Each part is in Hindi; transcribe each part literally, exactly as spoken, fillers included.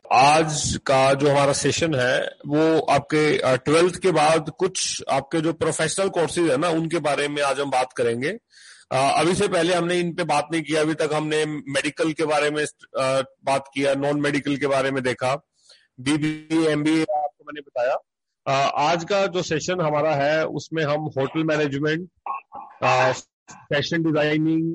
आज का जो हमारा सेशन है वो आपके ट्वेल्थ के बाद कुछ आपके जो प्रोफेशनल कोर्सेज है ना उनके बारे में आज हम बात करेंगे। अभी से पहले हमने इन पे बात नहीं किया। अभी तक हमने मेडिकल के बारे में बात किया, नॉन मेडिकल के बारे में देखा, बीबीए एमबीए आपको मैंने बताया। आज का जो सेशन हमारा है उसमें हम hotel management, fashion designing,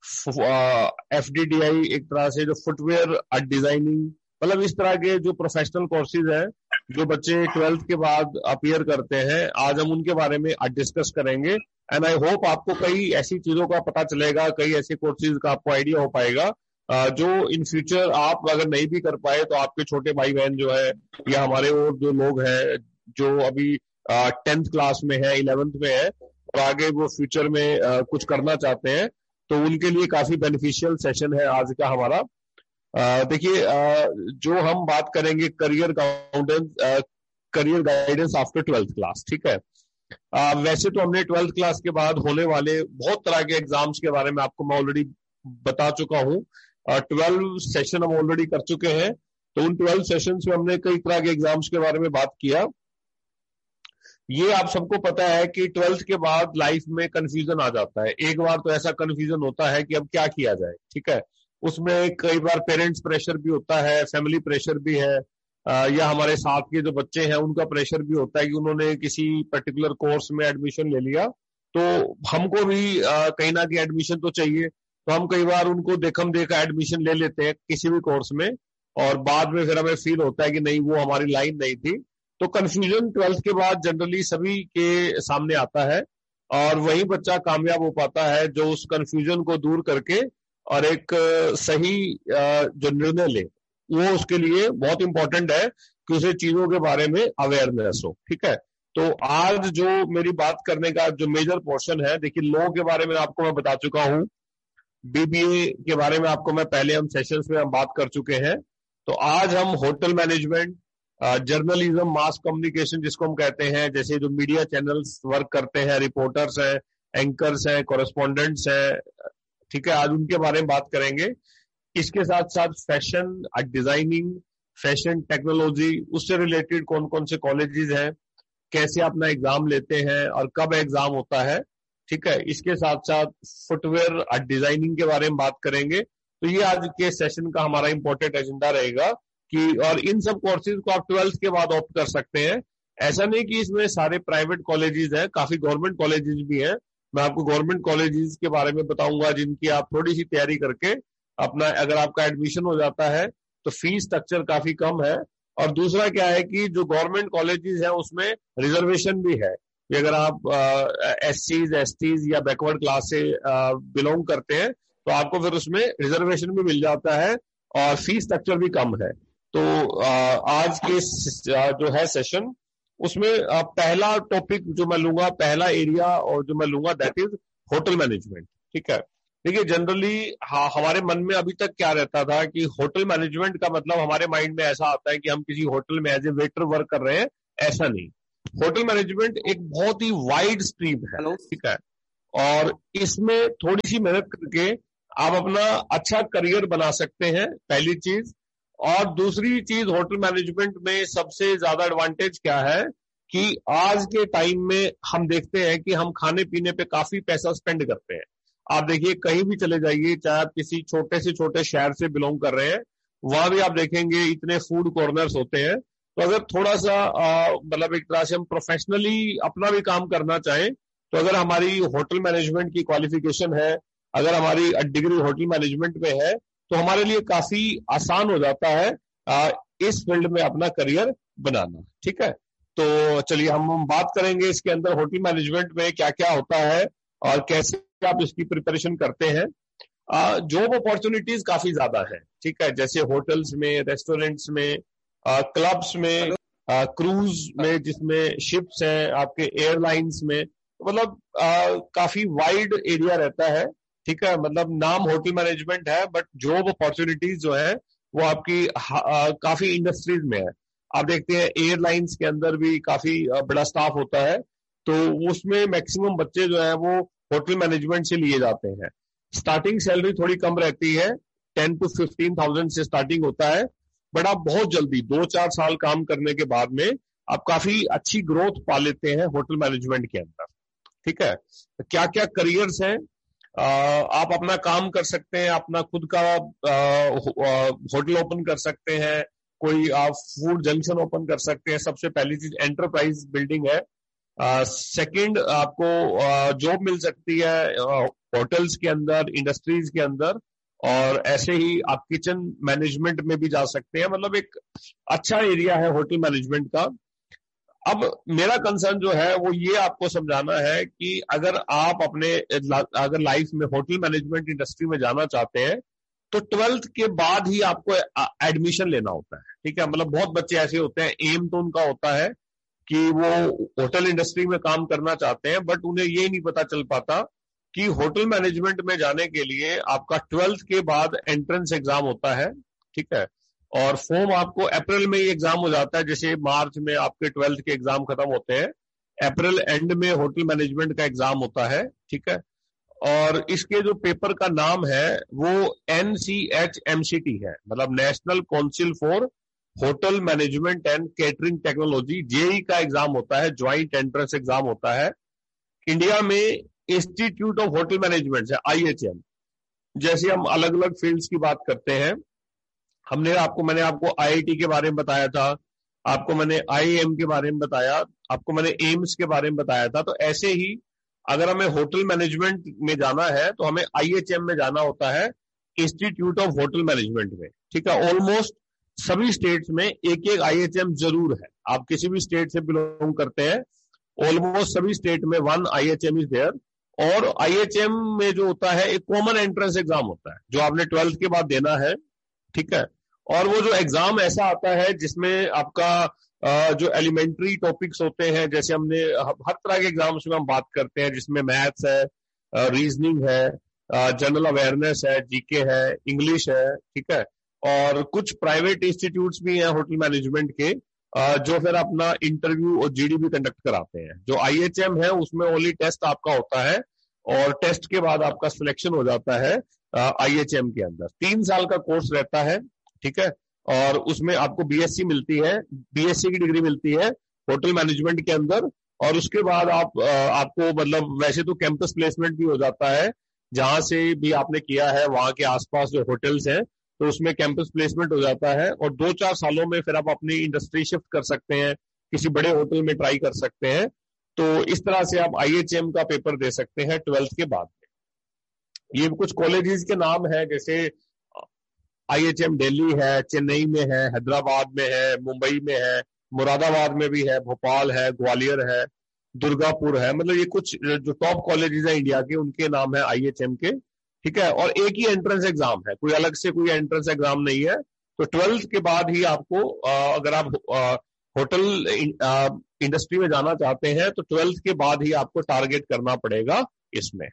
FDDI एक तरह से जो फुटवेयर डिजाइनिंग, मतलब इस तरह के जो प्रोफेशनल कोर्सेज हैं जो बच्चे ट्वेल्थ के बाद अपीयर करते हैं, आज हम उनके बारे में डिस्कस करेंगे। एंड आई होप आपको कई ऐसी चीजों का पता चलेगा, कई ऐसे कोर्सेज का आपको आइडिया हो पाएगा जो इन फ्यूचर आप अगर नहीं भी कर पाए तो आपके छोटे भाई बहन जो है या हमारे और जो लोग हैं जो अभी टेंथ क्लास में है, इलेवेंथ में है और आगे वो फ्यूचर में आ, कुछ करना चाहते हैं, तो उनके लिए काफी बेनिफिशियल सेशन है आज का हमारा। देखिए, जो हम बात करेंगे career guidance, career guidance after twelfth class, ठीक है। आ, वैसे तो हमने ट्वेल्थ क्लास के बाद होने वाले बहुत तरह के एग्जाम्स के बारे में आपको मैं ऑलरेडी बता चुका हूँ। ट्वेल्व सेशन हम ऑलरेडी कर चुके हैं, तो उन ट्वेल्व सेशन में हमने कई तरह के एग्जाम्स के बारे में बात किया। ये आप सबको पता है कि ट्वेल्थ के बाद लाइफ में कंफ्यूजन आ जाता है। एक बार तो ऐसा कंफ्यूजन होता है कि अब क्या किया जाए, ठीक है। उसमें कई बार पेरेंट्स प्रेशर भी होता है, फैमिली प्रेशर भी है, आ, या हमारे साथ के जो बच्चे हैं उनका प्रेशर भी होता है कि उन्होंने किसी पर्टिकुलर कोर्स में एडमिशन ले लिया, तो हमको भी आ, कहीं ना कहीं एडमिशन तो चाहिए। तो हम कई बार उनको देखम देखा एडमिशन ले लेते हैं किसी भी कोर्स में, और बाद में फिर हमें फील होता है कि नहीं, वो हमारी लाइन नहीं थी। तो कंफ्यूजन ट्वेल्थ के बाद जनरली सभी के सामने आता है, और वही बच्चा कामयाब हो पाता है जो उस कंफ्यूजन को दूर करके और एक सही जो निर्णय ले। वो उसके लिए बहुत इंपॉर्टेंट है कि उसे चीजों के बारे में अवेयरनेस हो, ठीक है। तो आज जो मेरी बात करने का जो मेजर पोर्शन है, देखिए लॉ के बारे में आपको मैं बता चुका हूँ, बीबीए के बारे में आपको मैं पहले हम सेशंस में हम बात कर चुके हैं। तो आज हम hotel management, journalism, mass communication जिसको हम कहते हैं, जैसे जो मीडिया चैनल्स वर्क करते हैं, रिपोर्टर्स हैं, एंकर्स हैं, कॉरेस्पॉन्डेंट्स हैं, ठीक है, आज उनके बारे में बात करेंगे। इसके साथ साथ फैशन डिजाइनिंग, फैशन टेक्नोलॉजी, उससे रिलेटेड कौन कौन से कॉलेजेस हैं, कैसे अपना एग्जाम लेते हैं और कब एग्जाम होता है, ठीक है। इसके साथ साथ फुटवेयर डिजाइनिंग के बारे में बात करेंगे। तो ये आज के सेशन का हमारा इंपॉर्टेंट एजेंडा रहेगा कि, और इन सब कोर्सेज को आप ट्वेल्थ के बाद ऑप्ट कर सकते हैं। ऐसा नहीं कि इसमें सारे प्राइवेट कॉलेजेस हैं, काफी गवर्नमेंट कॉलेजेस भी हैं। मैं आपको गवर्नमेंट कॉलेजेस के बारे में बताऊंगा जिनकी आप थोड़ी सी तैयारी करके अपना, अगर आपका एडमिशन हो जाता है तो फीस स्ट्रक्चर काफी कम है। और दूसरा क्या है कि जो गवर्नमेंट कॉलेजेस हैं उसमें रिजर्वेशन भी है कि अगर आप एस सीज एस टीज या बैकवर्ड क्लास से बिलोंग करते हैं तो आपको फिर उसमें रिजर्वेशन भी मिल जाता है और फीस स्ट्रक्चर भी कम है। तो आ, आज के जो है सेशन, उसमें आ, पहला टॉपिक जो मैं लूंगा, पहला एरिया और जो मैं लूंगा दैट इज होटल मैनेजमेंट, ठीक है। देखिए जनरली हाँ, हमारे मन में अभी तक क्या रहता था कि होटल मैनेजमेंट का मतलब हमारे माइंड में ऐसा आता है कि हम किसी होटल में एज ए वेटर वर्क कर रहे हैं, ऐसा नहीं। होटल मैनेजमेंट एक बहुत ही वाइड स्ट्रीम है, ठीक है, और इसमें थोड़ी सी मेहनत करके आप अपना अच्छा करियर बना सकते हैं, पहली चीज। और दूसरी चीज, होटल मैनेजमेंट में सबसे ज्यादा एडवांटेज क्या है कि आज के टाइम में हम देखते हैं कि हम खाने पीने पे काफी पैसा स्पेंड करते हैं। आप देखिए कहीं भी चले जाइए, चाहे आप किसी छोटे से छोटे शहर से बिलोंग कर रहे हैं, वहां भी आप देखेंगे इतने फूड कॉर्नर्स होते हैं। तो अगर थोड़ा सा मतलब एक तरह से हम प्रोफेशनली अपना भी काम करना चाहें, तो अगर हमारी होटल मैनेजमेंट की क्वालिफिकेशन है, अगर हमारी डिग्री होटल मैनेजमेंट में है, तो हमारे लिए काफी आसान हो जाता है आ, इस फील्ड में अपना करियर बनाना, ठीक है। तो चलिए हम हम बात करेंगे इसके अंदर होटल मैनेजमेंट में क्या क्या होता है और कैसे आप इसकी प्रिपरेशन करते हैं। जॉब अपॉर्चुनिटीज काफी ज्यादा है, ठीक है, जैसे होटल्स में, रेस्टोरेंट्स में, क्लब्स में, क्रूज में, जिसमें शिप्स हैं, आपके एयरलाइंस में, मतलब काफी वाइड एरिया रहता है, ठीक है। मतलब नाम होटल मैनेजमेंट है बट जॉब अपॉर्चुनिटीज जो है वो आपकी आ, काफी इंडस्ट्रीज में है। आप देखते हैं एयरलाइंस के अंदर भी काफी बड़ा स्टाफ होता है, तो उसमें मैक्सिमम बच्चे जो है वो होटल मैनेजमेंट से लिए जाते हैं। स्टार्टिंग सैलरी थोड़ी कम रहती है, टेन टू फिफ्टीन थाउजेंड से स्टार्टिंग होता है, बट आप बहुत जल्दी दो चार साल काम करने के बाद में आप काफी अच्छी ग्रोथ पा लेते हैं होटल मैनेजमेंट के अंदर। ठीक है, क्या क्या करियर्स हैं, आप अपना काम कर सकते हैं, अपना खुद का होटल ओपन कर सकते हैं, कोई आप फूड जंक्शन ओपन कर सकते हैं। सबसे पहली चीज एंटरप्राइज बिल्डिंग है। सेकंड, आपको जॉब मिल सकती है होटल्स के अंदर, इंडस्ट्रीज के अंदर, और ऐसे ही आप किचन मैनेजमेंट में भी जा सकते हैं। मतलब एक अच्छा एरिया है होटल मैनेजमेंट का। अब मेरा कंसर्न जो है वो ये आपको समझाना है कि अगर आप अपने अगर लाइफ में होटल मैनेजमेंट इंडस्ट्री में जाना चाहते हैं तो ट्वेल्थ के बाद ही आपको एडमिशन लेना होता है। ठीक है, मतलब बहुत बच्चे ऐसे होते हैं, एम तो उनका होता है कि वो होटल इंडस्ट्री में काम करना चाहते हैं, बट उन्हें ये नहीं पता चल पाता कि होटल मैनेजमेंट में जाने के लिए आपका ट्वेल्थ के बाद एंट्रेंस एग्जाम होता है। ठीक है, और फॉर्म आपको अप्रैल में ही एग्जाम हो जाता है, जैसे मार्च में आपके ट्वेल्थ के एग्जाम खत्म होते हैं, अप्रैल एंड में होटल मैनेजमेंट का एग्जाम होता है। ठीक है, और इसके जो पेपर का नाम है वो N C H M C T है, मतलब national council for hotel management and catering technology, JEE का एग्जाम होता है, ज्वाइंट एंट्रेंस एग्जाम होता है। इंडिया में इंस्टीट्यूट ऑफ होटल मैनेजमेंट है, आई एच एम। जैसे हम अलग अलग फील्ड्स की बात करते हैं, हमने आपको मैंने आपको आई आई टी के बारे में बताया था, आपको मैंने आई आई एम के बारे में बताया, आपको मैंने एम्स के बारे में बताया था। तो ऐसे ही अगर हमें होटल मैनेजमेंट में जाना है तो हमें आई एच एम में जाना होता है, इंस्टीट्यूट ऑफ होटल मैनेजमेंट में। ठीक है, ऑलमोस्ट सभी स्टेट्स में एक एक आई एच एम जरूर है। आप किसी भी स्टेट से बिलोंग करते हैं, ऑलमोस्ट सभी स्टेट में one I H M is there. और आई एच एम में जो होता है एक कॉमन एंट्रेंस एग्जाम होता है जो आपने ट्वेल्थ के बाद देना है। ठीक है, और वो जो एग्जाम ऐसा आता है जिसमें आपका जो एलिमेंट्री टॉपिक्स होते हैं, जैसे हमने हर तरह के एग्जाम्स में हम बात करते हैं, जिसमें मैथ्स है, रीजनिंग है, जनरल अवेयरनेस है, जीके है, इंग्लिश है। ठीक है, और कुछ प्राइवेट इंस्टीट्यूट्स भी हैं होटल मैनेजमेंट के जो फिर अपना इंटरव्यू और जी डी भी कंडक्ट कराते हैं। जो आई एच एम है उसमें ओनली टेस्ट आपका होता है और टेस्ट के बाद आपका सिलेक्शन हो जाता है आई एच एम के अंदर। तीन साल का कोर्स रहता है। ठीक है, और उसमें आपको बी एस सी मिलती है, बी एस सी की डिग्री मिलती है होटल मैनेजमेंट के अंदर। और उसके बाद आप आपको मतलब वैसे तो कैंपस प्लेसमेंट भी हो जाता है, जहां से भी आपने किया है वहां के आसपास जो होटल्स हैं तो उसमें कैंपस प्लेसमेंट हो जाता है, और दो चार सालों में फिर आप अपनी इंडस्ट्री शिफ्ट कर सकते हैं, किसी बड़े होटल में ट्राई कर सकते हैं। तो इस तरह से आप आई एच एम का पेपर दे सकते हैं ट्वेल्थ के बाद में। ये कुछ कॉलेजेस के नाम है, जैसे आई एच एम दिल्ली है, चेन्नई में है, हैदराबाद में है, मुंबई में है, मुरादाबाद में भी है, भोपाल है, ग्वालियर है, दुर्गापुर है। मतलब ये कुछ जो टॉप कॉलेजेस हैं इंडिया के, उनके नाम है आई एच एम के। ठीक है, और एक ही एंट्रेंस एग्जाम है, कोई अलग से कोई एंट्रेंस एग्जाम नहीं है। तो ट्वेल्थ के बाद ही आपको अगर आप होटल इंडस्ट्री में जाना चाहते हैं तो ट्वेल्थ के बाद ही आपको टारगेट करना पड़ेगा। इसमें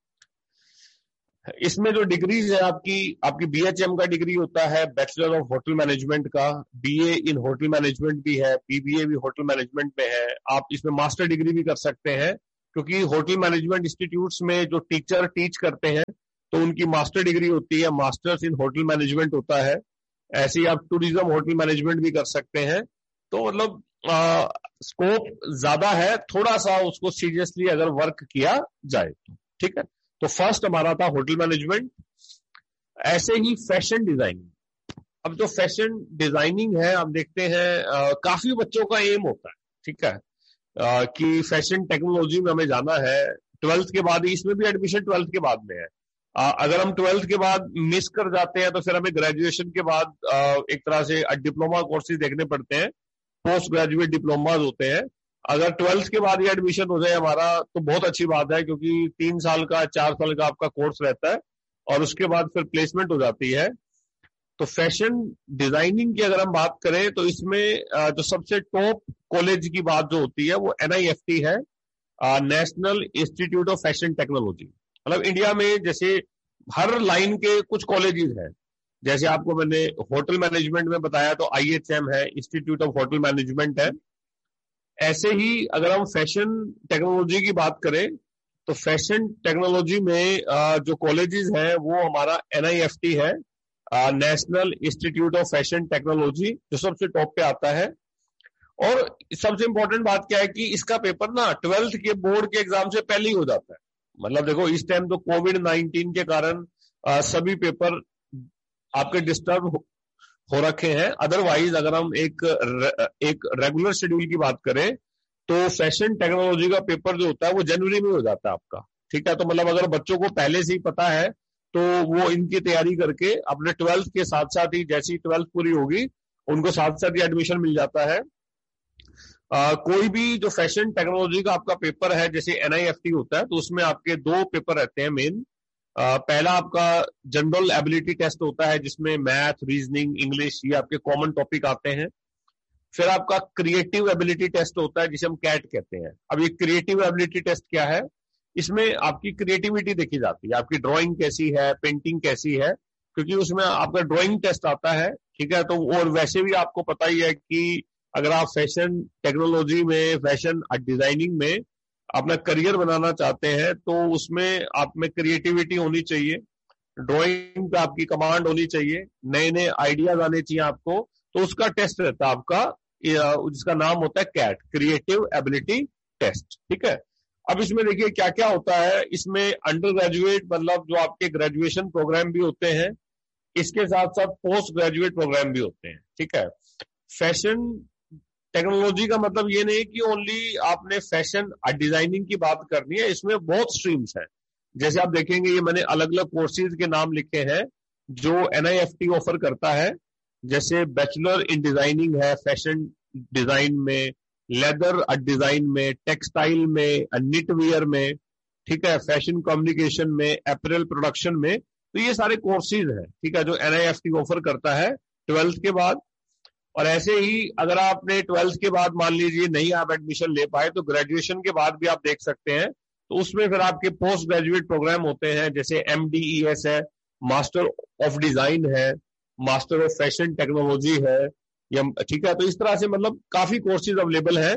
इसमें जो डिग्रीज है आपकी आपकी बी एच एम का डिग्री होता है, बैचलर ऑफ होटल मैनेजमेंट का, बी ए इन होटल मैनेजमेंट भी है, बी बी ए भी होटल मैनेजमेंट में है। आप इसमें मास्टर डिग्री भी कर सकते हैं, क्योंकि होटल मैनेजमेंट इंस्टीट्यूट्स में जो टीचर टीच करते हैं तो उनकी मास्टर डिग्री होती है, मास्टर्स इन होटल मैनेजमेंट होता है। ऐसे ही आप टूरिज्म होटल मैनेजमेंट भी कर सकते हैं। तो मतलब स्कोप ज्यादा है, थोड़ा सा उसको सीरियसली अगर वर्क किया जाए तो। ठीक है, तो फर्स्ट हमारा था होटल मैनेजमेंट। ऐसे ही फैशन डिजाइनिंग। अब जो फैशन डिजाइनिंग है हम देखते हैं आ, काफी बच्चों का एम होता है। ठीक है, आ, कि फैशन टेक्नोलॉजी में हमें जाना है ट्वेल्थ के बाद ही। इसमें भी एडमिशन ट्वेल्थ के बाद में है। आ, अगर हम ट्वेल्थ के बाद मिस कर जाते हैं तो फिर हमें ग्रेजुएशन के बाद आ, एक तरह से डिप्लोमा कोर्सेज देखने पड़ते हैं, पोस्ट ग्रेजुएट डिप्लोमाज होते हैं। अगर ट्वेल्थ के बाद ही एडमिशन हो जाए हमारा तो बहुत अच्छी बात है, क्योंकि तीन साल का चार साल का आपका कोर्स रहता है और उसके बाद फिर प्लेसमेंट हो जाती है। तो फैशन डिजाइनिंग की अगर हम बात करें तो इसमें जो सबसे टॉप कॉलेज की बात जो होती है वो एन आई एफ टी है, national institute of fashion technology. मतलब इंडिया में जैसे हर लाइन के कुछ कॉलेजेस हैं, जैसे आपको मैंने होटल मैनेजमेंट में बताया तो आई एच एम है, इंस्टीट्यूट ऑफ होटल मैनेजमेंट है। ऐसे ही अगर हम फैशन टेक्नोलॉजी की बात करें तो फैशन टेक्नोलॉजी में जो कॉलेजेस हैं वो हमारा एन आई एफ टी है, national institute of fashion technology, जो सबसे टॉप पे आता है। और सबसे इंपॉर्टेंट बात क्या है कि इसका पेपर ना ट्वेल्थ के बोर्ड के एग्जाम से पहले ही हो जाता है। मतलब देखो इस टाइम तो कोविड नाइनटीन के कारण आ, सभी पेपर आपके डिस्टर्ब हो, हो रखे हैं। अदरवाइज अगर हम एक एक रेगुलर शेड्यूल की बात करें तो फैशन टेक्नोलॉजी का पेपर जो होता है वो जनवरी में हो जाता है आपका, ठीक है। तो मतलब अगर बच्चों को पहले से ही पता है तो वो इनकी तैयारी करके अपने ट्वेल्थ के साथ साथ ही, जैसी ट्वेल्थ पूरी होगी उनको साथ साथ ही एडमिशन मिल जाता है। आ, कोई भी जो फैशन टेक्नोलॉजी का आपका पेपर है, जैसे एन आई एफ टी होता है, तो उसमें आपके दो पेपर रहते हैं मेन। पहला आपका जनरल एबिलिटी टेस्ट होता है जिसमें मैथ, रीजनिंग, इंग्लिश ये आपके कॉमन टॉपिक आते हैं। फिर आपका क्रिएटिव एबिलिटी टेस्ट होता है जिसे हम कैट कहते हैं। अब ये क्रिएटिव एबिलिटी टेस्ट क्या है, इसमें आपकी क्रिएटिविटी देखी जाती है, आपकी ड्राइंग कैसी है, पेंटिंग कैसी है, क्योंकि उसमें आपका ड्राइंग टेस्ट आता है, ठीक है। तो और वैसे भी आपको पता ही है कि अगर आप फैशन टेक्नोलॉजी में, फैशन डिजाइनिंग में अपना करियर बनाना चाहते हैं तो उसमें आप में क्रिएटिविटी होनी चाहिए, ड्राइंग पे आपकी कमांड होनी चाहिए, नए नए आइडियाज आने चाहिए आपको। तो उसका टेस्ट रहता है आपका, जिसका नाम होता है कैट, क्रिएटिव एबिलिटी टेस्ट, ठीक है। अब इसमें देखिए क्या क्या होता है, इसमें अंडर ग्रेजुएट मतलब जो आपके ग्रेजुएशन प्रोग्राम भी होते हैं, इसके साथ साथ पोस्ट ग्रेजुएट प्रोग्राम भी होते हैं, ठीक है। फैशन टेक्नोलॉजी का मतलब ये नहीं कि ओनली आपने फैशन डिजाइनिंग की बात करनी है, इसमें बहुत स्ट्रीम्स हैं। जैसे आप देखेंगे ये मैंने अलग अलग कोर्सेज के नाम लिखे हैं जो N I F T offer करता है। जैसे बैचलर इन डिजाइनिंग है फैशन डिजाइन में, लेदर डिजाइन में, टेक्सटाइल में, निटवियर में, ठीक है, फैशन कम्युनिकेशन में, अपैरल प्रोडक्शन में। तो ये सारे कोर्सेज हैं, ठीक है, जो N I F T offer करता है ट्वेल्थ के बाद। और ऐसे ही अगर आपने ट्वेल्थ के बाद मान लीजिए नहीं आप एडमिशन ले पाए तो ग्रेजुएशन के बाद भी आप देख सकते हैं। तो उसमें फिर आपके पोस्ट ग्रेजुएट प्रोग्राम होते हैं, जैसे एम डी ई एस है, मास्टर ऑफ डिजाइन है, मास्टर ऑफ फैशन टेक्नोलॉजी है, या ठीक है। तो इस तरह से मतलब काफी कोर्सेज अवेलेबल है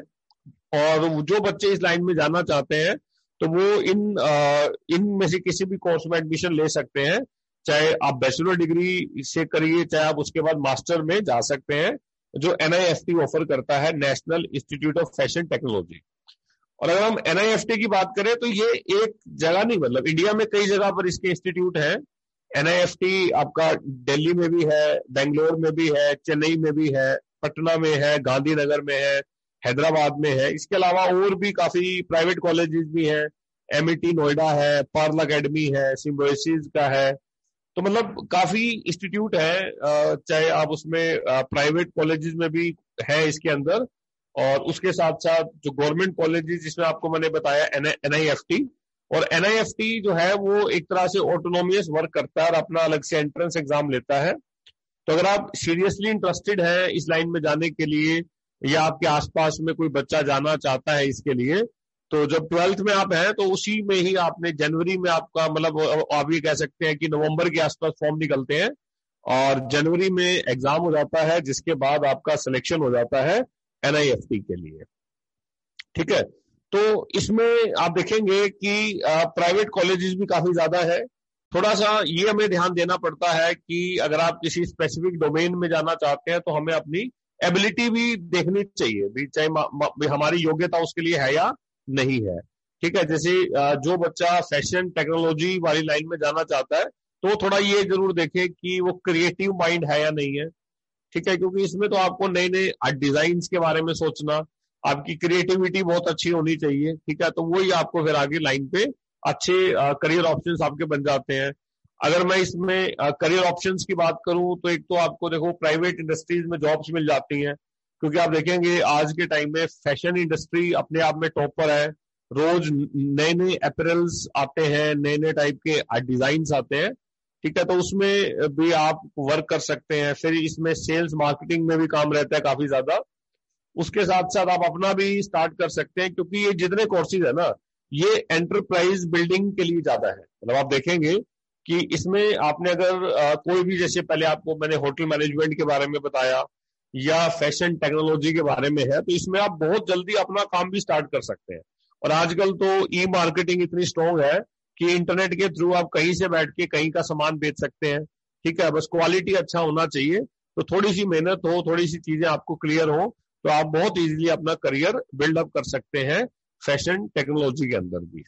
और जो बच्चे इस लाइन में जाना चाहते हैं तो वो इन आ, इनमें से किसी भी कोर्स में एडमिशन ले सकते हैं। चाहे आप बैचलर डिग्री से करिए, चाहे आप उसके बाद मास्टर में जा सकते हैं, जो N I F T offer करता है, national institute of fashion technology. और अगर हम एन आई एफ टी की बात करें तो ये एक जगह नहीं, मतलब इंडिया में कई जगह पर इसके इंस्टीट्यूट हैं। एन आई एफ टी आपका दिल्ली में भी है, बेंगलोर में भी है, चेन्नई में भी है, पटना में है, गांधीनगर में है, हैदराबाद में है। इसके अलावा और भी काफी प्राइवेट कॉलेजेस भी हैं, एम ई टी नोएडा है, पर्ल अकेडमी है, सिम्बोसिस का है। तो मतलब काफी इंस्टीट्यूट है, चाहे आप उसमें प्राइवेट कॉलेजेस में भी है इसके अंदर, और उसके साथ साथ जो गवर्नमेंट कॉलेजेस जिसमें आपको मैंने बताया एन आई एफ टी। और एन आई एफ टी जो है वो एक तरह से ऑटोनोमियस वर्क करता है और अपना अलग से एंट्रेंस एग्जाम लेता है। तो अगर आप सीरियसली इंटरेस्टेड हैं इस लाइन में जाने के लिए, या आपके आसपास में कोई बच्चा जाना चाहता है इसके लिए, तो जब ट्वेल्थ में आप हैं तो उसी में ही आपने जनवरी में आपका मतलब आप ये कह सकते हैं कि नवंबर के आसपास फॉर्म निकलते हैं और जनवरी में एग्जाम हो जाता है, जिसके बाद आपका सिलेक्शन हो जाता है एन आई एफ टी के लिए, ठीक है। तो इसमें आप देखेंगे कि प्राइवेट कॉलेजेस भी काफी ज्यादा है। थोड़ा सा ये हमें ध्यान देना पड़ता है कि अगर आप किसी स्पेसिफिक डोमेन में जाना चाहते हैं तो हमें अपनी एबिलिटी भी देखनी चाहिए भी, चाहे हमारी योग्यता उसके लिए है या नहीं है, ठीक है। जैसे जो बच्चा फैशन टेक्नोलॉजी वाली लाइन में जाना चाहता है तो थोड़ा ये जरूर देखे कि वो क्रिएटिव माइंड है या नहीं है, ठीक है, क्योंकि इसमें तो आपको नए नए डिजाइन के बारे में सोचना, आपकी क्रिएटिविटी बहुत अच्छी होनी चाहिए, ठीक है। तो वही आपको फिर आगे लाइन पे अच्छे करियर ऑप्शंस आपके बन जाते हैं। अगर मैं इसमें करियर ऑप्शंस की बात करूं तो एक तो आपको देखो प्राइवेट इंडस्ट्रीज में जॉब्स मिल जाती हैं, क्योंकि आप देखेंगे आज के टाइम में फैशन इंडस्ट्री अपने आप में टॉप पर है। रोज नए नए अपैरल्स आते हैं, नए नए टाइप के डिजाइन आते हैं, ठीक है। तो उसमें भी आप वर्क कर सकते हैं। फिर इसमें सेल्स मार्केटिंग में भी काम रहता है काफी ज्यादा। उसके साथ साथ आप अपना भी स्टार्ट कर सकते हैं, क्योंकि ये जितने कोर्सेज है ना ये एंटरप्राइज बिल्डिंग के लिए ज्यादा है। मतलब आप देखेंगे कि इसमें आपने अगर आ, कोई भी, जैसे पहले आपको मैंने होटल मैनेजमेंट के बारे में बताया या फैशन टेक्नोलॉजी के बारे में है, तो इसमें आप बहुत जल्दी अपना काम भी स्टार्ट कर सकते हैं। और आजकल तो ई मार्केटिंग इतनी स्ट्रॉन्ग है कि इंटरनेट के थ्रू आप कहीं से बैठ के कहीं का सामान बेच सकते हैं, ठीक है, बस क्वालिटी अच्छा होना चाहिए। तो थोड़ी सी मेहनत हो, थोड़ी सी चीजें आपको क्लियर हो, तो आप बहुत इजीली अपना करियर बिल्डअप कर सकते हैं फैशन टेक्नोलॉजी के अंदर भी।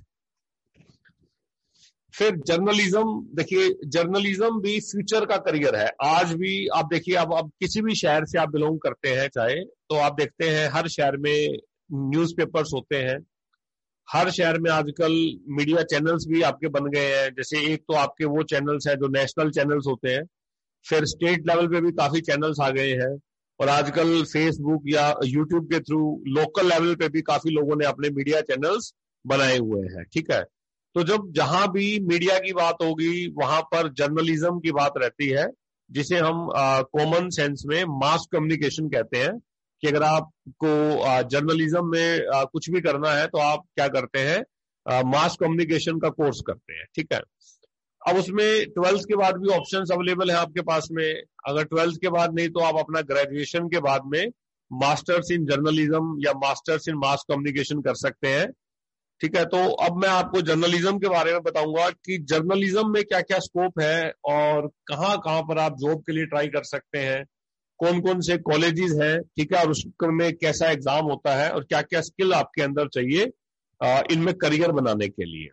फिर जर्नलिज्म, देखिए जर्नलिज्म भी फ्यूचर का करियर है। आज भी आप देखिए, अब अब किसी भी शहर से आप बिलोंग करते हैं चाहे, तो आप देखते हैं हर शहर में न्यूज़पेपर्स होते हैं, हर शहर में आजकल मीडिया चैनल्स भी आपके बन गए हैं। जैसे एक तो आपके वो चैनल्स हैं जो नेशनल चैनल्स होते हैं, फिर स्टेट लेवल पे भी काफी चैनल्स आ गए हैं, और आजकल फेसबुक या यूट्यूब के थ्रू लोकल लेवल पे भी काफी लोगों ने अपने मीडिया चैनल्स बनाए हुए हैं। ठीक है, तो जब जहां भी मीडिया की बात होगी वहां पर जर्नलिज्म की बात रहती है, जिसे हम कॉमन सेंस में मास कम्युनिकेशन कहते हैं, कि अगर आपको जर्नलिज्म में आ, कुछ भी करना है तो आप क्या करते हैं, मास कम्युनिकेशन का कोर्स करते हैं। ठीक है, अब उसमें ट्वेल्थ के बाद भी ऑप्शंस अवेलेबल है आपके पास में। अगर ट्वेल्थ के बाद नहीं तो आप अपना ग्रेजुएशन के बाद में मास्टर्स इन जर्नलिज्म या मास्टर्स इन मास कम्युनिकेशन कर सकते हैं। ठीक है, तो अब मैं आपको जर्नलिज्म के बारे में बताऊंगा कि जर्नलिज्म में क्या क्या स्कोप है और कहाँ कहाँ पर आप जॉब के लिए ट्राई कर सकते हैं, कौन कौन से कॉलेजेस हैं, ठीक है, और उसमें कैसा एग्जाम होता है और क्या क्या स्किल आपके अंदर चाहिए इनमें करियर बनाने के लिए।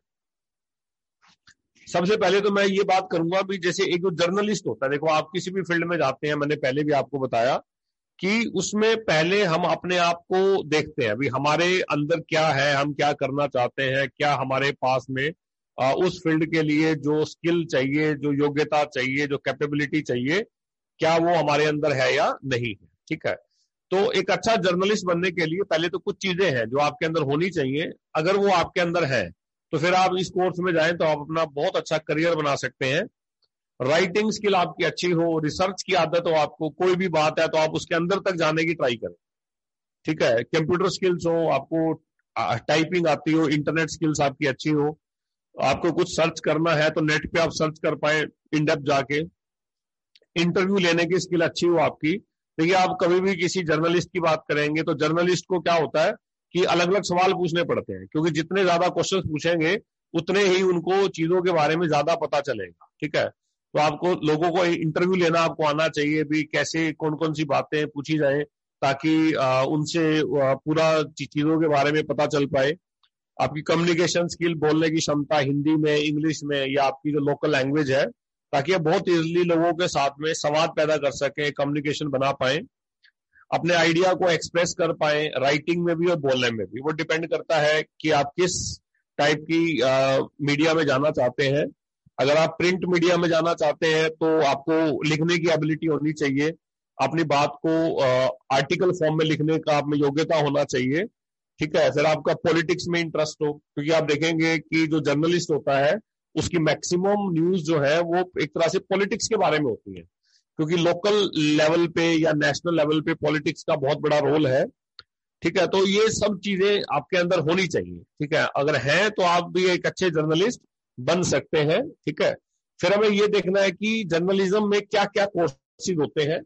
सबसे पहले तो मैं ये बात करूंगा भी, जैसे एक जो जर्नलिस्ट होता है, देखो आप किसी भी फील्ड में जाते हैं, मैंने पहले भी आपको बताया कि उसमें पहले हम अपने आप को देखते हैं, अभी हमारे अंदर क्या है, हम क्या करना चाहते हैं, क्या हमारे पास में आ, उस फील्ड के लिए जो स्किल चाहिए, जो योग्यता चाहिए, जो कैपेबिलिटी चाहिए, क्या वो हमारे अंदर है या नहीं है। ठीक है, तो एक अच्छा जर्नलिस्ट बनने के लिए पहले तो कुछ चीजें हैं जो आपके अंदर होनी चाहिए। अगर वो आपके अंदर है तो फिर आप इस कोर्स में जाएं तो आप अपना बहुत अच्छा करियर बना सकते हैं। राइटिंग स्किल आपकी अच्छी हो, रिसर्च की आदत हो, आपको कोई भी बात है तो आप उसके अंदर तक जाने की ट्राई करें। ठीक है, कंप्यूटर स्किल्स हो, आपको टाइपिंग आती हो, इंटरनेट स्किल्स आपकी अच्छी हो, आपको कुछ सर्च करना है तो नेट पे आप सर्च कर पाए इन डेप्थ जाके, इंटरव्यू लेने की स्किल अच्छी हो आपकी। देखिए आप कभी भी किसी जर्नलिस्ट की बात करेंगे तो जर्नलिस्ट को क्या होता है कि अलग अलग सवाल पूछने पड़ते हैं, क्योंकि जितने ज्यादा क्वेश्चन पूछेंगे उतने ही उनको चीजों के बारे में ज्यादा पता चलेगा। ठीक है, तो आपको लोगों को इंटरव्यू लेना आपको आना चाहिए भी, कैसे कौन कौन सी बातें पूछी जाए ताकि उनसे पूरा चीजों के बारे में पता चल पाए। आपकी कम्युनिकेशन स्किल, बोलने की क्षमता हिंदी में, इंग्लिश में, या आपकी जो लोकल लैंग्वेज है, ताकि आप बहुत इजीली लोगों के साथ में संवाद पैदा कर सकें, कम्युनिकेशन बना पाए, अपने आइडिया को एक्सप्रेस कर पाए, राइटिंग में भी और बोलने में भी। वो डिपेंड करता है कि आप किस टाइप की आ, मीडिया में जाना चाहते हैं। अगर आप प्रिंट मीडिया में जाना चाहते हैं तो आपको लिखने की एबिलिटी होनी चाहिए, अपनी बात को आर्टिकल फॉर्म में लिखने का आप में योग्यता होना चाहिए। ठीक है, फिर आपका पॉलिटिक्स में इंटरेस्ट हो, क्योंकि आप देखेंगे कि जो जर्नलिस्ट होता है उसकी मैक्सिमम न्यूज जो है वो एक तरह से पॉलिटिक्स के बारे में होती है, क्योंकि लोकल लेवल पे या नेशनल लेवल पे पॉलिटिक्स का बहुत बड़ा रोल है। ठीक है, तो ये सब चीजें आपके अंदर होनी चाहिए। ठीक है, अगर है तो आप भी एक अच्छे जर्नलिस्ट बन सकते हैं। ठीक है, फिर हमें ये देखना है कि जर्नलिज्म में क्या क्या कोर्सेज होते हैं।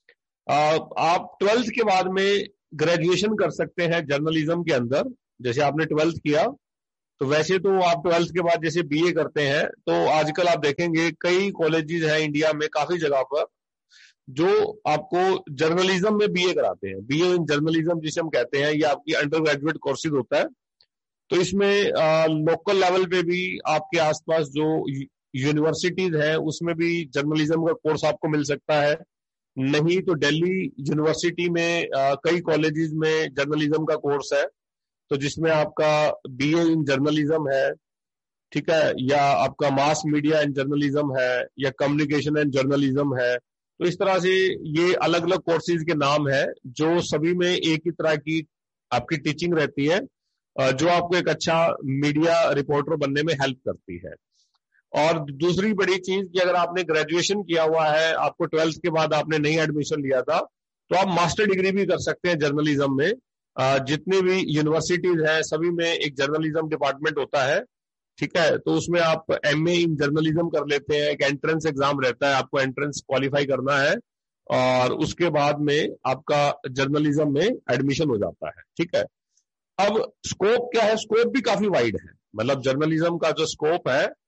आप ट्वेल्थ के बाद में ग्रेजुएशन कर सकते हैं जर्नलिज्म के अंदर। जैसे आपने ट्वेल्थ किया तो वैसे तो आप ट्वेल्थ के बाद जैसे बीए करते हैं, तो आजकल आप देखेंगे कई कॉलेजेस हैं इंडिया में, काफी जगह पर, जो आपको जर्नलिज्म में बीए कराते हैं। बीए इन जर्नलिज्म जिसे हम कहते हैं, ये आपकी अंडर ग्रेजुएट कोर्सेज होता है। तो इसमें लोकल लेवल पे भी आपके आसपास जो यूनिवर्सिटीज है उसमें भी जर्नलिज्म का कोर्स आपको मिल सकता है। नहीं तो दिल्ली यूनिवर्सिटी में आ, कई कॉलेजेस में जर्नलिज्म का कोर्स है, तो जिसमें आपका बीए इन जर्नलिज्म है, ठीक है, या आपका मास मीडिया एंड जर्नलिज्म है, या कम्युनिकेशन एंड जर्नलिज्म है। तो इस तरह से ये अलग अलग कोर्सेज के नाम है, जो सभी में एक ही तरह की आपकी टीचिंग रहती है, जो आपको एक अच्छा मीडिया रिपोर्टर बनने में हेल्प करती है। और दूसरी बड़ी चीज कि अगर आपने ग्रेजुएशन किया हुआ है, आपको ट्वेल्थ के बाद आपने नहीं एडमिशन लिया था, तो आप मास्टर डिग्री भी कर सकते हैं जर्नलिज्म में। जितनी भी यूनिवर्सिटीज हैं सभी में एक जर्नलिज्म डिपार्टमेंट होता है। ठीक है, तो उसमें आप एमए इन जर्नलिज्म कर लेते हैं, एक एंट्रेंस एग्जाम रहता है, आपको एंट्रेंस क्वालिफाई करना है और उसके बाद में आपका जर्नलिज्म में एडमिशन हो जाता है। ठीक है, अब स्कोप क्या है, स्कोप भी काफी वाइड है। मतलब जर्नलिज्म का जो स्कोप है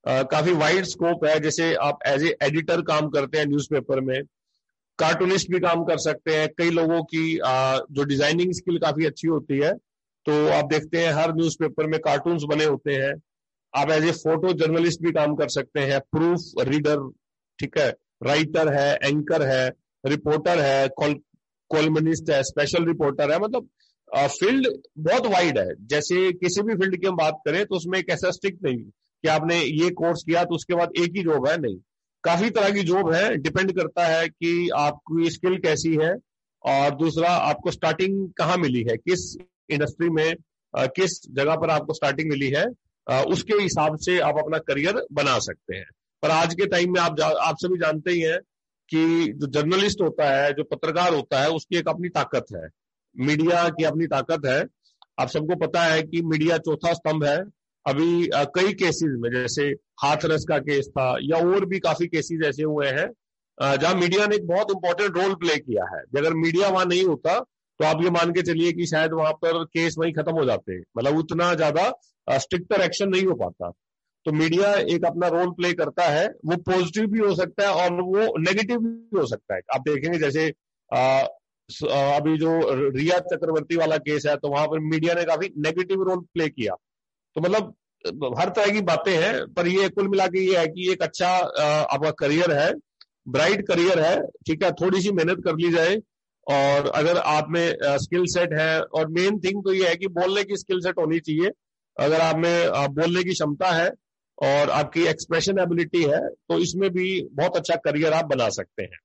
काफी वाइड स्कोप है। जैसे आप एज ए एडिटर काम करते हैं न्यूज़पेपर में, कार्टूनिस्ट भी काम कर सकते हैं। कई लोगों की जो डिजाइनिंग स्किल काफी अच्छी होती है, तो आप देखते हैं हर न्यूज़पेपर में कार्टून्स बने होते हैं। आप एज ए फोटो जर्नलिस्ट भी काम कर सकते हैं, प्रूफ रीडर, ठीक है, राइटर है, एंकर है, रिपोर्टर है, कॉलमनिस्ट है, स्पेशल रिपोर्टर है। मतलब फील्ड बहुत वाइड है। जैसे किसी भी फील्ड की हम बात करें तो उसमें एक ऐसा स्ट्रिक्ट नहीं कि आपने ये कोर्स किया तो उसके बाद एक ही जॉब है, नहीं, काफी तरह की जॉब है। डिपेंड करता है कि आपकी स्किल कैसी है, और दूसरा आपको स्टार्टिंग कहाँ मिली है, किस इंडस्ट्री में, किस जगह पर आपको स्टार्टिंग मिली है, उसके हिसाब से आप अपना करियर बना सकते हैं। पर आज के टाइम में आप आप सभी जानते ही हैं कि जो जर्नलिस्ट होता है, जो पत्रकार होता है, उसकी एक अपनी ताकत है, मीडिया की अपनी ताकत है। आप सबको पता है कि मीडिया चौथा स्तंभ है। अभी आ, कई केसेस में, जैसे हाथरस का केस था या और भी काफी केसेस ऐसे हुए हैं जहां मीडिया ने एक बहुत इंपॉर्टेंट रोल प्ले किया है। अगर मीडिया वहां नहीं होता तो आप ये मान के चलिए कि शायद वहां पर केस वहीं खत्म हो जाते हैं, मतलब उतना ज्यादा स्ट्रिक्टर एक्शन नहीं हो पाता। तो मीडिया एक अपना रोल प्ले करता है, वो पॉजिटिव भी हो सकता है और वो नेगेटिव भी हो सकता है। आप देखेंगे जैसे आ, अभी जो रिया चक्रवर्ती वाला केस है, तो वहां पर मीडिया ने काफी नेगेटिव रोल प्ले किया। तो मतलब हर तरह की बातें हैं, पर ये कुल मिला के ये है कि एक अच्छा आपका करियर है, ब्राइट करियर है, ठीक है। थोड़ी सी मेहनत कर ली जाए, और अगर आप में स्किल सेट है, और मेन थिंग तो ये है कि बोलने की स्किल सेट होनी चाहिए। अगर आप में बोलने की क्षमता है और आपकी एक्सप्रेशन एबिलिटी है, तो इसमें भी बहुत अच्छा करियर आप बना सकते हैं।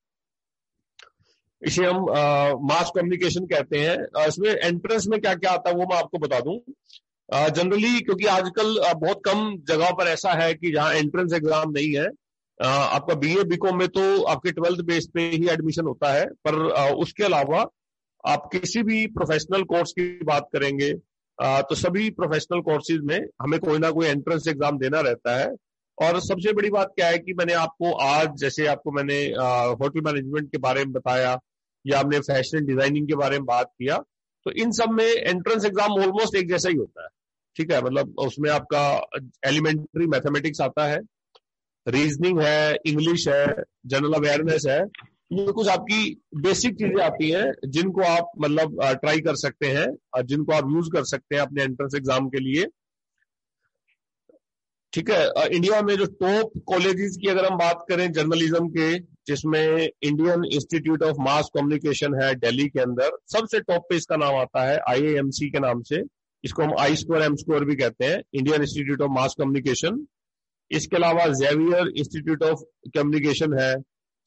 इसे हम मास कम्युनिकेशन कहते हैं। इसमें एंट्रेंस में क्या क्या आता है वो मैं आपको बता दूं। जनरली uh, क्योंकि आजकल uh, बहुत कम जगह पर ऐसा है कि जहां एंट्रेंस एग्जाम नहीं है। uh, आपका बीए बीकॉम में तो आपके ट्वेल्थ बेस पे ही एडमिशन होता है, पर uh, उसके अलावा आप किसी भी प्रोफेशनल कोर्स की बात करेंगे uh, तो सभी प्रोफेशनल कोर्सेज में हमें कोई ना कोई एंट्रेंस एग्जाम देना रहता है। और सबसे बड़ी बात क्या है कि मैंने आपको आज, जैसे आपको मैंने होटल uh, मैनेजमेंट के बारे में बताया, या आपने फैशन डिजाइनिंग के बारे में बात किया, तो इन सब में एंट्रेंस एग्जाम ऑलमोस्ट एक जैसा ही होता है, ठीक है। मतलब उसमें आपका एलिमेंट्री मैथमेटिक्स आता है, रीजनिंग है, इंग्लिश है, जनरल अवेयरनेस है। ये कुछ आपकी बेसिक चीजें आती हैं जिनको आप मतलब ट्राई कर सकते हैं और जिनको आप यूज कर सकते हैं अपने एंट्रेंस एग्जाम के लिए, ठीक है। इंडिया में जो टॉप कॉलेजेस की अगर हम बात करें जर्नलिज्म के, जिसमें Indian institute of mass communication है दिल्ली के अंदर, सबसे टॉप पे इसका नाम आता है, आई ए एम सी के नाम से। इसको हम आई स्क्वायर एम स्क्वायर भी कहते हैं, Indian institute of mass communication. इसके अलावा जेवियर इंस्टीट्यूट ऑफ कम्युनिकेशन है,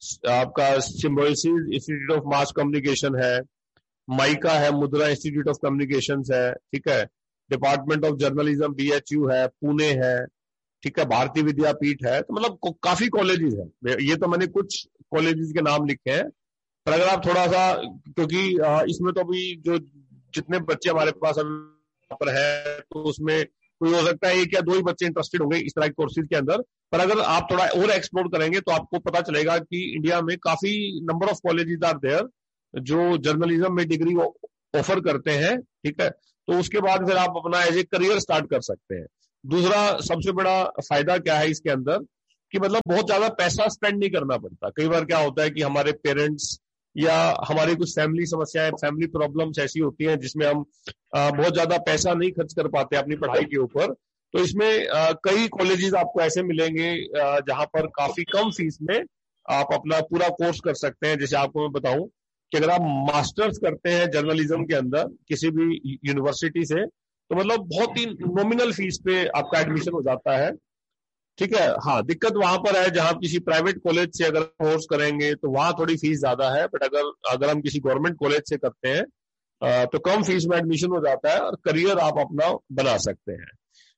आपका Symbiosis institute of mass communication है, माइका है, मुद्रा इंस्टीट्यूट ऑफ कम्युनिकेशन है, ठीक है। Department of journalism B H U है, पुणे है, ठीक है। भारतीय विद्यापीठ है। तो मतलब काफी कॉलेजेस हैं। ये तो मैंने कुछ कॉलेजेस के नाम लिखे हैं, पर अगर आप थोड़ा सा, क्योंकि इसमें तो अभी जो जितने बच्चे हमारे पास पर है, तो उसमें कोई हो सकता है एक या दो ही बच्चे इंटरेस्टेड होंगे इस तरह के कोर्सेज के अंदर। पर अगर आप थोड़ा और एक्सप्लोर करेंगे तो आपको पता चलेगा कि इंडिया में काफी number of colleges are there जो जर्नलिज्म में डिग्री ऑफर करते हैं, ठीक है। तो उसके बाद फिर आप अपना एज ए करियर स्टार्ट कर सकते हैं। दूसरा सबसे बड़ा फायदा क्या है इसके अंदर कि मतलब बहुत ज्यादा पैसा स्पेंड नहीं करना पड़ता। कई बार क्या होता है कि हमारे पेरेंट्स या हमारी कुछ फैमिली समस्याएं, फैमिली प्रॉब्लम्स ऐसी होती हैं जिसमें हम आ, बहुत ज्यादा पैसा नहीं खर्च कर पाते अपनी पढ़ाई के ऊपर। तो इसमें आ, कई कॉलेजेस आपको ऐसे मिलेंगे जहां पर काफी कम फीस में आप अपना पूरा कोर्स कर सकते हैं। जैसे आपको मैं बताऊं कि अगर आप मास्टर्स करते हैं जर्नलिज्म के अंदर किसी भी यूनिवर्सिटी से, तो मतलब बहुत ही नॉमिनल फीस पे आपका एडमिशन हो जाता है, ठीक है। हाँ, दिक्कत वहां पर है जहां किसी प्राइवेट कॉलेज से अगर कोर्स करेंगे तो वहां थोड़ी फीस ज्यादा है, बट अगर अगर हम किसी गवर्नमेंट कॉलेज से करते हैं तो कम फीस में एडमिशन हो जाता है और करियर आप अपना बना सकते हैं।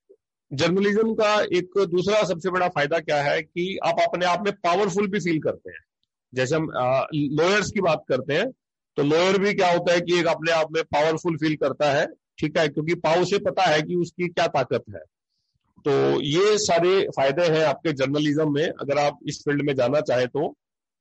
जर्नलिज्म का एक दूसरा सबसे बड़ा फायदा क्या है कि आप अपने आप में पावरफुल भी फील करते हैं। जैसे हम लॉयर्स की बात करते हैं, तो लॉयर भी क्या होता है कि एक अपने आप में पावरफुल फील करता है, ठीक है, क्योंकि पाव से पता है कि उसकी क्या ताकत है। तो ये सारे फायदे हैं आपके जर्नलिज्म में अगर आप इस फील्ड में जाना चाहें तो।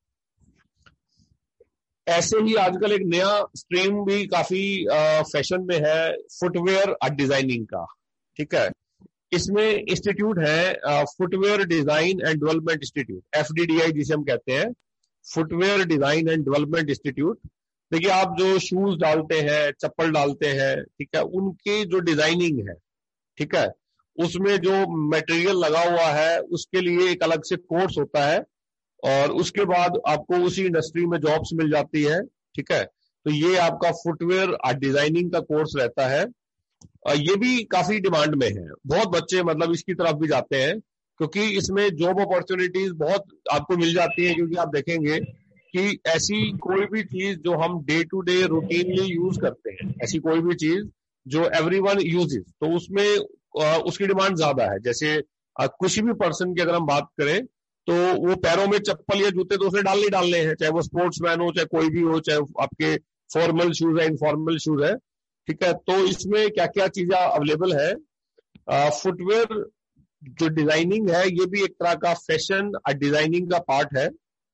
ऐसे ही आजकल एक नया स्ट्रीम भी काफी फैशन में है, फुटवेयर डिजाइनिंग का, ठीक है। इसमें इंस्टीट्यूट है footwear design and development institute, F D D I जिसे हम कहते हैं, footwear design and development institute. देखिए आप जो शूज डालते हैं, चप्पल डालते हैं, ठीक है, उनकी जो डिजाइनिंग है, ठीक है, उसमें जो मटेरियल लगा हुआ है उसके लिए एक अलग से कोर्स होता है और उसके बाद आपको उसी इंडस्ट्री में जॉब्स मिल जाती है, ठीक है। तो ये आपका फुटवेयर डिजाइनिंग का कोर्स रहता है। ये भी काफी डिमांड में है, बहुत बच्चे मतलब इसकी तरफ भी जाते हैं क्योंकि इसमें जॉब अपॉर्चुनिटीज बहुत आपको मिल जाती है। क्योंकि आप देखेंगे कि ऐसी कोई भी चीज जो हम day to day routinely use करते हैं, ऐसी कोई भी चीज जो एवरीवन यूजेस, तो उसमें उसकी डिमांड ज्यादा है। जैसे किसी भी पर्सन की अगर हम बात करें तो वो पैरों में चप्पल या जूते तो उसे डालने ही डालने हैं, चाहे वो स्पोर्ट्समैन हो, चाहे कोई भी हो, चाहे आपके फॉर्मल शूज है, इनफॉर्मल शूज है, ठीक है। तो इसमें क्या क्या चीजें अवेलेबल है, फुटवेयर जो डिजाइनिंग है ये भी एक तरह का फैशन डिजाइनिंग का पार्ट है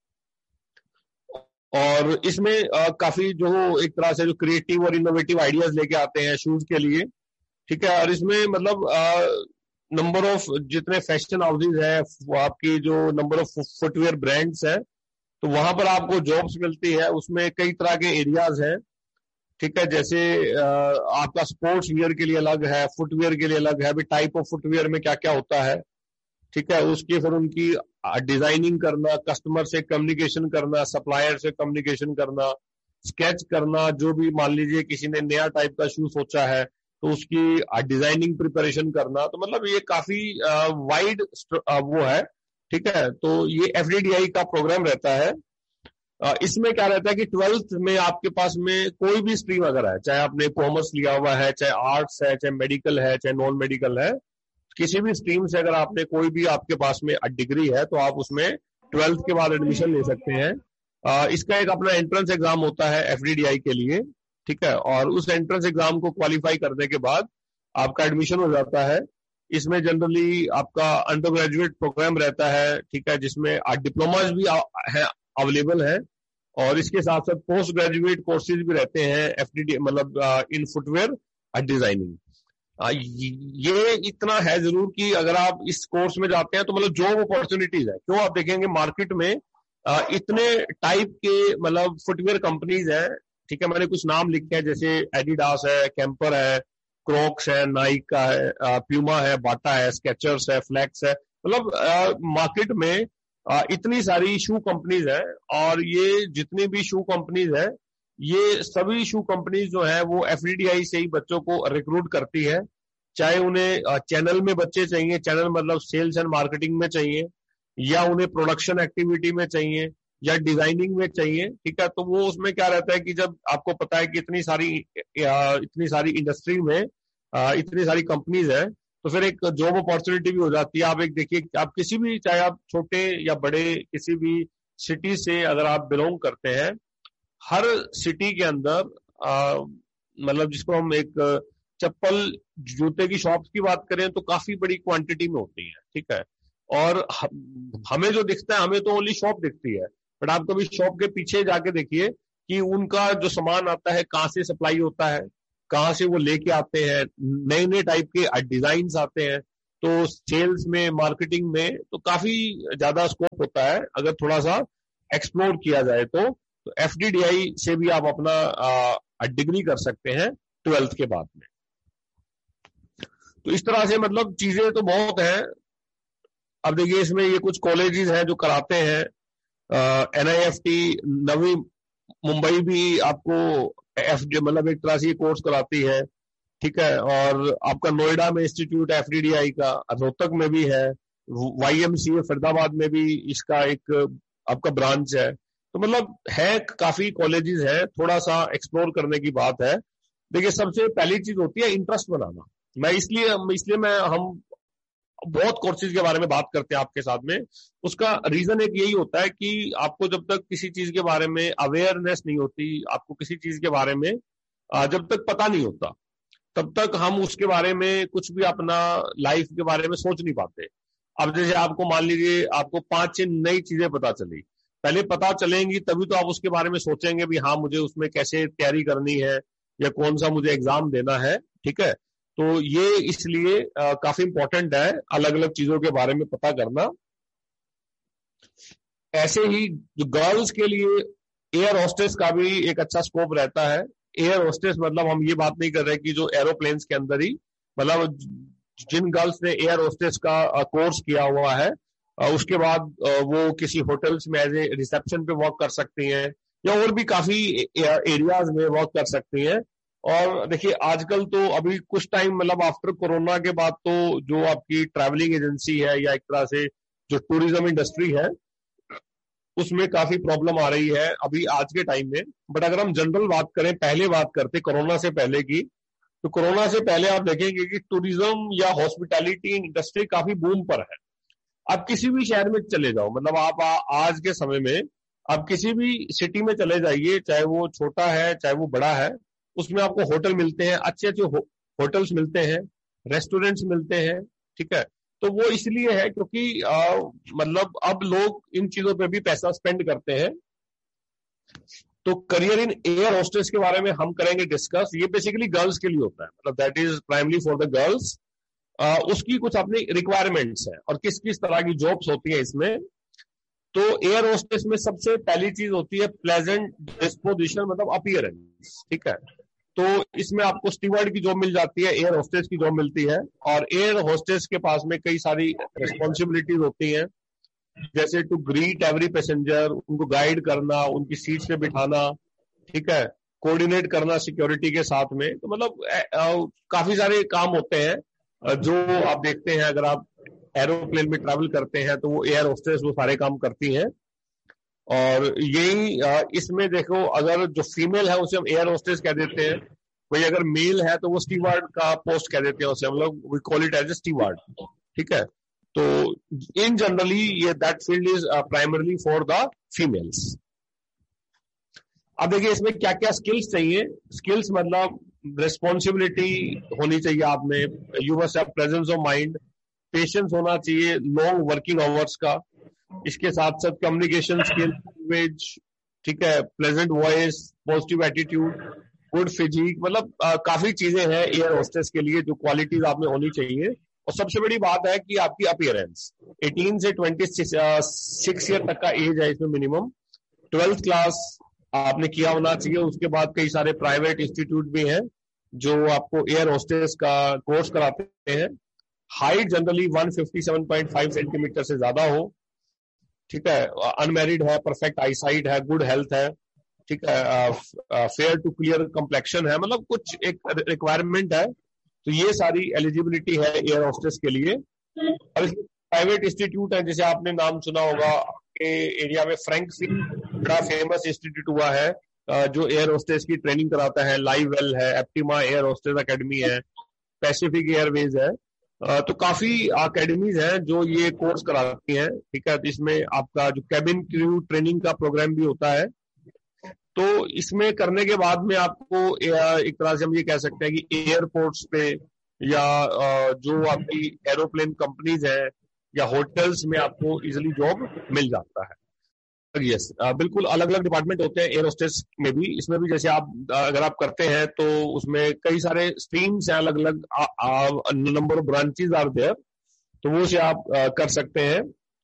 और इसमें आ, काफी जो एक तरह से जो क्रिएटिव और इनोवेटिव आइडियाज लेके आते हैं शूज के लिए, ठीक है। और इसमें मतलब नंबर ऑफ जितने फैशन हाउसेज है, आपकी जो नंबर ऑफ फुटवेयर ब्रांड्स है, तो वहां पर आपको जॉब्स मिलती है। उसमें कई तरह के एरियाज हैं, ठीक है। जैसे आ, आपका स्पोर्ट्स वियर के लिए अलग है, फुटवेयर के लिए अलग है, टाइप ऑफ फुटवेयर में क्या क्या होता है, ठीक है। उसकी फिर उनकी डिजाइनिंग करना, कस्टमर से कम्युनिकेशन करना, सप्लायर से कम्युनिकेशन करना, स्केच करना, जो भी मान लीजिए किसी ने नया टाइप का शू सोचा है तो उसकी डिजाइनिंग प्रिपरेशन करना, तो मतलब ये काफी वाइड वो है, ठीक है। तो ये एफ डी डी आई का प्रोग्राम रहता है। इसमें क्या रहता है कि ट्वेल्थ में आपके पास में कोई भी स्ट्रीम अगर है, चाहे आपने कॉमर्स लिया हुआ है, चाहे आर्ट्स है, चाहे मेडिकल है, चाहे नॉन मेडिकल है, किसी भी स्ट्रीम से अगर आपने कोई भी आपके पास में डिग्री है तो आप उसमें ट्वेल्थ के बाद एडमिशन ले सकते हैं। आ, इसका एक अपना एंट्रेंस एग्जाम होता है एफ डी डी आई के लिए, ठीक है। और उस एंट्रेंस एग्जाम को क्वालिफाई करने के बाद आपका एडमिशन हो जाता है। इसमें जनरली आपका अंडर ग्रेजुएट प्रोग्राम रहता है, ठीक है, जिसमें डिप्लोमाज भी है अवेलेबल है और इसके साथ साथ पोस्ट ग्रेजुएट कोर्सेज भी रहते हैं एफ डी डी मतलब इन फुटवेयर डिजाइनिंग। ये इतना है जरूर कि अगर आप इस कोर्स में जाते हैं तो मतलब जॉब अपॉर्चुनिटीज है। क्यों, आप देखेंगे मार्केट में इतने टाइप के मतलब फुटवेयर कंपनीज हैं, ठीक है। मैंने कुछ नाम लिखे हैं, जैसे एडिडास है, कैंपर है, क्रॉक्स है, नाइक का है, प्यूमा है, बाटा है, स्केचर्स है, फ्लेक्स है। मतलब मार्केट में आ, इतनी सारी शू कंपनीज है और ये जितनी भी शू कंपनीज है, ये सभी शू कंपनीज जो है वो एफ डी डी आई से ही बच्चों को रिक्रूट करती है। चाहे उन्हें चैनल में बच्चे चाहिए, चैनल मतलब सेल्स एंड मार्केटिंग में चाहिए, या उन्हें प्रोडक्शन एक्टिविटी में चाहिए, या डिजाइनिंग में चाहिए, ठीक है। तो वो उसमें क्या रहता है कि जब आपको पता है कि इतनी सारी इतनी सारी इंडस्ट्री में इतनी सारी कंपनीज है, तो फिर एक जॉब अपॉर्चुनिटी भी हो जाती है। आप एक देखिए, आप किसी भी, चाहे आप छोटे या बड़े किसी भी सिटी से अगर आप बिलोंग करते हैं, हर सिटी के अंदर मतलब जिसको हम एक चप्पल जूते की शॉप की बात करें तो काफी बड़ी क्वांटिटी में होती है, ठीक है। और हमें जो दिखता है, हमें तो ओनली शॉप दिखती है, बट आप कभी शॉप के पीछे जाके देखिए कि उनका जो सामान आता है कहाँ से सप्लाई होता है, कहाँ से वो लेके आते हैं, नए नए टाइप के डिजाइन आते हैं। तो सेल्स में, मार्केटिंग में तो काफी ज्यादा स्कोप होता है अगर थोड़ा सा एक्सप्लोर किया जाए तो। तो एफ डी डी आई से भी आप अपना डिग्री कर सकते हैं ट्वेल्थ के बाद में। तो इस तरह से मतलब चीजें तो बहुत हैं। अब देखिए इसमें ये कुछ कॉलेजेस हैं जो कराते हैं, N I F T, Navi Mumbai भी आपको एफ डी मतलब एक तरह से ये कोर्स कराती है, ठीक है। और आपका नोएडा में institute F D D I का, रोहतक में भी है, वाई एम सी ए फरीदाबाद में भी इसका एक आपका ब्रांच है। तो मतलब है, काफी कॉलेजेस है, थोड़ा सा एक्सप्लोर करने की बात है। देखिए सबसे पहली चीज होती है इंटरेस्ट बनाना। मैं इसलिए इसलिए मैं हम बहुत कोर्सेज के बारे में बात करते हैं आपके साथ में। उसका रीजन एक यही होता है कि आपको जब तक किसी चीज के बारे में अवेयरनेस नहीं होती, आपको किसी चीज के बारे में जब तक पता नहीं होता, तब तक हम उसके बारे में कुछ भी अपना लाइफ के बारे में सोच नहीं पाते। अब जैसे आपको मान लीजिए आपको पांच छह नई चीजें पता चली, पहले पता चलेंगी तभी तो आप उसके बारे में सोचेंगे भी हाँ मुझे उसमें कैसे तैयारी करनी है या कौन सा मुझे एग्जाम देना है, ठीक है। तो ये इसलिए आ, काफी इंपॉर्टेंट है अलग अलग चीजों के बारे में पता करना। ऐसे ही जो गर्ल्स के लिए एयर होस्टेस का भी एक अच्छा स्कोप रहता है। एयर होस्टेस मतलब हम ये बात नहीं कर रहे कि जो एरोप्लेन्स के अंदर ही, मतलब जिन गर्ल्स ने एयर होस्टेस का कोर्स किया हुआ है उसके बाद वो किसी होटल्स में एज ए रिसेप्शन पे वर्क कर सकती हैं या और भी काफी एरियाज में वर्क कर सकती हैं। और देखिए आजकल तो अभी कुछ टाइम मतलब आफ्टर कोरोना के बाद तो जो आपकी ट्रैवलिंग एजेंसी है या एक तरह से जो टूरिज्म इंडस्ट्री है उसमें काफी प्रॉब्लम आ रही है अभी आज के टाइम में। बट अगर हम जनरल बात करें, पहले बात करते कोरोना से पहले की, तो कोरोना से पहले आप देखेंगे कि टूरिज्म या हॉस्पिटैलिटी इंडस्ट्री काफी बूम पर है। आप किसी भी शहर में चले जाओ, मतलब आप आज के समय में आप किसी भी सिटी में चले जाइए, चाहे वो छोटा है चाहे वो बड़ा है, उसमें आपको होटल मिलते हैं, अच्छे अच्छे हो, होटल्स मिलते हैं, रेस्टोरेंट्स मिलते हैं, ठीक है। तो वो इसलिए है क्योंकि आ, मतलब अब लोग इन चीजों पे भी पैसा स्पेंड करते हैं। तो करियर इन एयर होस्टेस के बारे में हम करेंगे डिस्कस। ये बेसिकली गर्ल्स के लिए होता है, मतलब that is primary for the girls. उसकी कुछ अपनी रिक्वायरमेंट्स है और किस किस तरह की जॉब्स होती है इसमें। तो एयर होस्टेस में सबसे पहली चीज होती है प्लेजेंट डिस्पोजिशन, मतलब अपीयरेंस, ठीक है। तो इसमें आपको स्टीवर्ड की जॉब मिल जाती है, एयर होस्टेस की जॉब मिलती है, और एयर होस्टेस के पास में कई सारी रिस्पॉन्सिबिलिटीज होती हैं, जैसे टू ग्रीट एवरी पैसेंजर, उनको गाइड करना, उनकी सीट पे बिठाना, ठीक है, कोऑर्डिनेट करना सिक्योरिटी के साथ में। तो मतलब काफी सारे काम होते हैं जो आप देखते हैं अगर आप एरोप्लेन में ट्रैवल करते हैं तो वो एयर होस्टेस वो सारे काम करती हैं। और यही इसमें देखो, अगर जो फीमेल है उसे हम एयर होस्टेस कह देते हैं, वही अगर मेल है तो वो स्टीवार्ड का पोस्ट कह देते हैं उसे हम लोग, we call it as a steward, ठीक है। तो इन जनरली ये that field is primarily for the females. अब देखिए इसमें क्या क्या स्किल्स चाहिए। स्किल्स मतलब रिस्पॉन्सिबिलिटी होनी चाहिए आप में, you must have presence of mind, patience होना चाहिए, लॉन्ग वर्किंग आवर्स का, इसके साथ साथ कम्युनिकेशन स्किल, लैंग्वेज, ठीक है, pleasant voice, positive attitude, good physique, मतलब आ, काफी चीजें हैं एयर होस्टेस के लिए जो क्वालिटीज आप में होनी चाहिए। और सबसे बड़ी बात है कि आपकी अपीयरेंस, अठारह से छब्बीस ईयर तक का एज है इसमें मिनिमम, ट्वेल्थ क्लास आपने किया होना चाहिए। उसके बाद कई सारे प्राइवेट इंस्टीट्यूट भी हैं जो आपको एयर होस्टेस का कोर्स कराते हैं। हाइट जनरली एक सौ सत्तावन पॉइंट पाँच सेंटीमीटर से ज्यादा हो, ठीक है, अनमैरिड है, परफेक्ट आईसाइट है, गुड हेल्थ है, ठीक है, फेयर टू क्लियर कम्प्लेक्शन है, मतलब कुछ एक रिक्वायरमेंट है। तो ये सारी एलिजिबिलिटी है एयर होस्टेस के लिए। और प्राइवेट इंस्टीट्यूट है, जैसे आपने नाम सुना होगा के एरिया में फ्रैंकफिन बड़ा फेमस इंस्टीट्यूट हुआ है जो एयर होस्टेस की ट्रेनिंग कराता है, लाइव वेल है, एप्टिमा एयर होस्टेस अकेडमी है, पैसिफिक एयरवेज है। तो काफी अकेडमीज हैं जो ये कोर्स कराती हैं, ठीक है। तो इसमें आपका जो कैबिन क्रू ट्रेनिंग का प्रोग्राम भी होता है। तो इसमें करने के बाद में आपको एक तरह से हम ये कह सकते हैं कि एयरपोर्ट्स पे या जो आपकी एरोप्लेन कंपनीज है या होटल्स में आपको इजिली जॉब मिल जाता है। यस, बिल्कुल अलग अलग डिपार्टमेंट होते हैं एयर होस्टेस में भी। इसमें भी जैसे आप अगर आप करते हैं तो उसमें कई सारे स्ट्रीम्स हैं, अलग अलग number of branches are there, तो वो से आप आ, कर सकते हैं,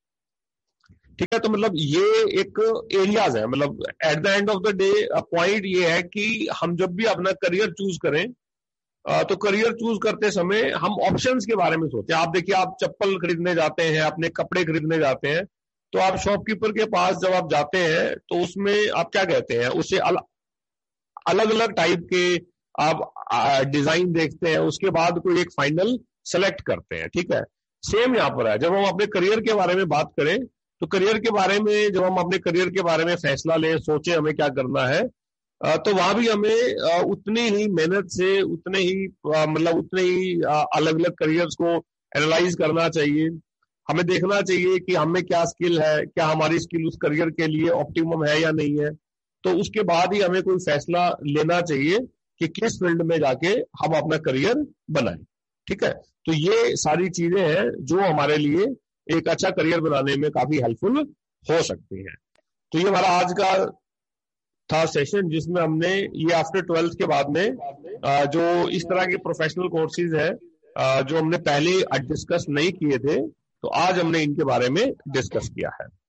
ठीक है। तो मतलब ये एक एरियाज है, मतलब at the end of the day point ये है कि हम जब भी अपना करियर चूज करें आ, तो करियर चूज करते समय हम ऑप्शंस के बारे में सोचें। आप देखिए, आप चप्पल खरीदने जाते हैं, अपने कपड़े खरीदने जाते हैं, तो आप शॉपकीपर के पास जब आप जाते हैं तो उसमें आप क्या कहते हैं, उससे अल, अलग अलग टाइप के आप डिजाइन देखते हैं, उसके बाद कोई एक फाइनल सेलेक्ट करते हैं, ठीक है। सेम यहाँ पर है, जब हम अपने करियर के बारे में बात करें तो करियर के बारे में जब हम अपने करियर के बारे में फैसला लें, सोचें हमें क्या करना है, तो वहां भी हमें उतनी ही मेहनत से उतने ही मतलब उतने ही अलग अलग करियर्स को एनालाइज करना चाहिए। हमें देखना चाहिए कि हमें क्या स्किल है, क्या हमारी स्किल उस करियर के लिए ऑप्टिमम है या नहीं है। तो उसके बाद ही हमें कोई फैसला लेना चाहिए कि किस फील्ड में जाके हम अपना करियर बनाएं, ठीक है। तो ये सारी चीजें हैं जो हमारे लिए एक अच्छा करियर बनाने में काफी हेल्पफुल हो सकती है। तो ये हमारा आज का था सेशन जिसमें हमने ये आफ्टर ट्वेल्थ के बाद में जो इस तरह के प्रोफेशनल कोर्सेज है जो हमने पहले डिस्कस नहीं किए थे, तो आज हमने इनके बारे में डिस्कस किया है।